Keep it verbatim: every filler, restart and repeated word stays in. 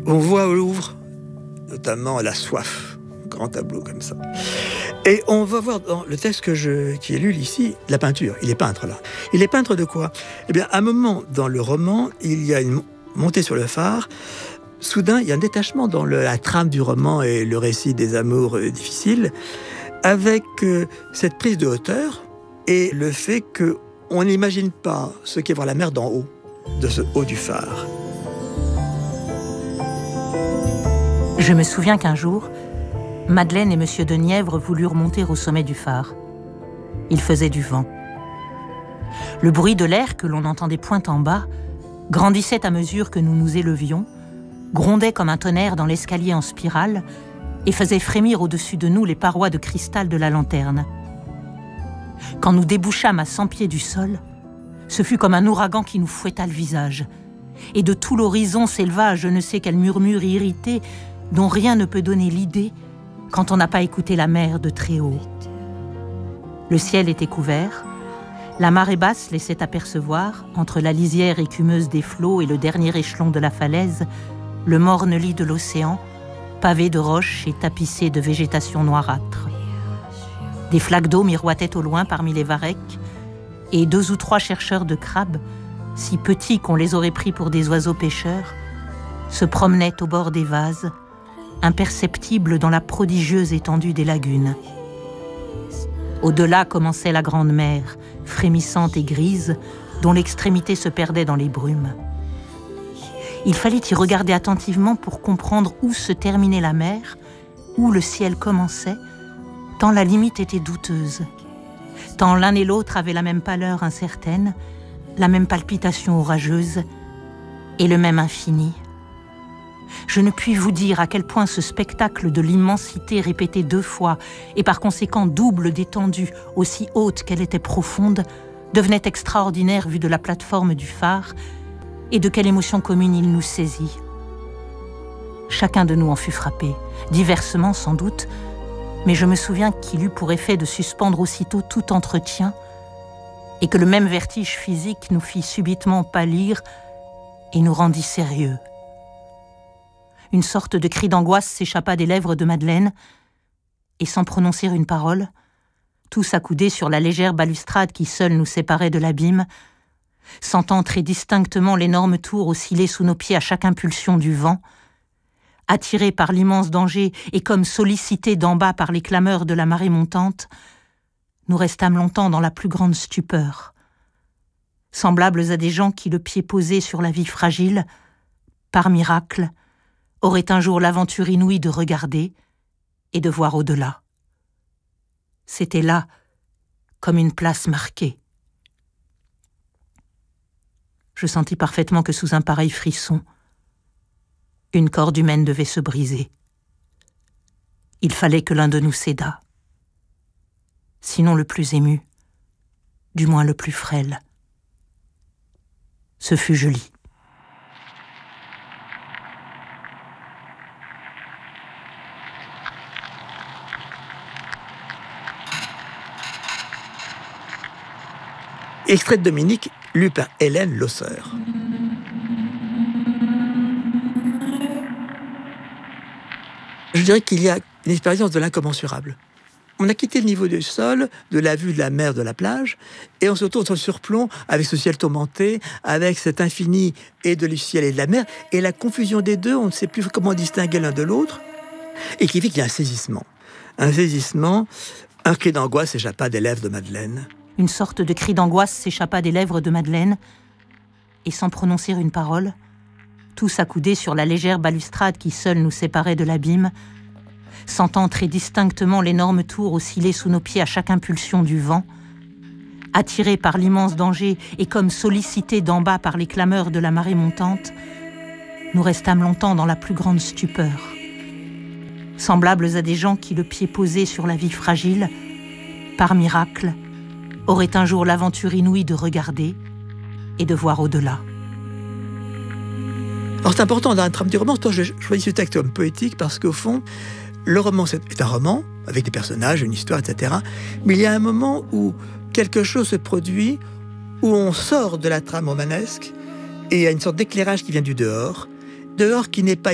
On voit au Louvre, notamment La Soif, un grand tableau comme ça. Et on va voir dans le texte que je, qui est lu ici, la peinture. Il est peintre là. Il est peintre de quoi ? Eh bien, à un moment dans le roman, il y a une montée sur le phare. Soudain, il y a un détachement dans le, la trame du roman et le récit des amours euh, difficiles, avec euh, cette prise de hauteur et le fait qu'on n'imagine pas ce qu'est voir la mer d'en haut, de ce haut du phare. Je me souviens qu'un jour, Madeleine et Monsieur de Nièvre voulurent monter au sommet du phare. Il faisait du vent. Le bruit de l'air que l'on entendait point en bas grandissait à mesure que nous nous élevions, grondait comme un tonnerre dans l'escalier en spirale et faisait frémir au-dessus de nous les parois de cristal de la lanterne. Quand nous débouchâmes à cent pieds du sol, ce fut comme un ouragan qui nous fouetta le visage. Et de tout l'horizon s'éleva je ne sais quel murmure irrité dont rien ne peut donner l'idée quand on n'a pas écouté la mer de très haut. Le ciel était couvert, la marée basse laissait apercevoir, entre la lisière écumeuse des flots et le dernier échelon de la falaise, le morne lit de l'océan, pavé de roches et tapissé de végétation noirâtre. Des flaques d'eau miroitaient au loin parmi les varechs, et deux ou trois chercheurs de crabes, si petits qu'on les aurait pris pour des oiseaux pêcheurs, se promenaient au bord des vases, imperceptibles dans la prodigieuse étendue des lagunes. Au-delà commençait la grande mer, frémissante et grise, dont l'extrémité se perdait dans les brumes. Il fallait y regarder attentivement pour comprendre où se terminait la mer, où le ciel commençait, tant la limite était douteuse, tant l'un et l'autre avaient la même pâleur incertaine, la même palpitation orageuse et le même infini. Je ne puis vous dire à quel point ce spectacle de l'immensité répété deux fois et par conséquent double d'étendue, aussi haute qu'elle était profonde, devenait extraordinaire vu de la plateforme du phare et de quelle émotion commune il nous saisit. Chacun de nous en fut frappé, diversement sans doute, mais je me souviens qu'il eut pour effet de suspendre aussitôt tout entretien et que le même vertige physique nous fit subitement pâlir et nous rendit sérieux. Une sorte de cri d'angoisse s'échappa des lèvres de Madeleine, et sans prononcer une parole, tous accoudés sur la légère balustrade qui seule nous séparait de l'abîme, sentant très distinctement l'énorme tour osciller sous nos pieds à chaque impulsion du vent, attirés par l'immense danger et comme sollicités d'en bas par les clameurs de la marée montante, nous restâmes longtemps dans la plus grande stupeur, semblables à des gens qui, le pied posé sur la vie fragile, par miracle, auraient un jour l'aventure inouïe de regarder et de voir au-delà. C'était là comme une place marquée. Je sentis parfaitement que sous un pareil frisson, une corde humaine devait se briser. Il fallait que l'un de nous cédât. Sinon le plus ému, du moins le plus frêle. Ce fut Julie. Extrait de Dominique, lu par Hélène Losseur. Je dirais qu'il y a une expérience de l'incommensurable. On a quitté le niveau du sol, de la vue de la mer, de la plage, et on se retrouve sur le surplomb avec ce ciel tourmenté, avec cet infini et de le ciel et de la mer, et la confusion des deux, on ne sait plus comment distinguer l'un de l'autre, et qui fait qu'il y a un saisissement. Un saisissement, un cri d'angoisse s'échappa des lèvres de Madeleine. Une sorte de cri d'angoisse s'échappa des lèvres de Madeleine, et sans prononcer une parole, tous accoudés sur la légère balustrade qui seule nous séparait de l'abîme, sentant très distinctement l'énorme tour osciller sous nos pieds à chaque impulsion du vent, attirés par l'immense danger et comme sollicités d'en bas par les clameurs de la marée montante, nous restâmes longtemps dans la plus grande stupeur, semblables à des gens qui, le pied posé sur la vie fragile, par miracle, auraient un jour l'aventure inouïe de regarder et de voir au-delà. Alors c'est important dans la trame du roman, toi je choisis ce texte comme poétique parce qu'au fond, le roman est un roman, avec des personnages, une histoire, et cetera. Mais il y a un moment où quelque chose se produit, où on sort de la trame romanesque et il y a une sorte d'éclairage qui vient du dehors, dehors qui n'est pas